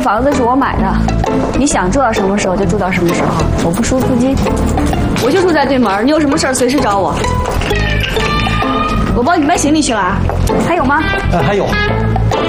房子是我买的，你想住到什么时候就住到什么时候，我不收租金。我就住在对门，你有什么事儿随时找我。我帮你搬行李去了啊？还有吗？ 还有。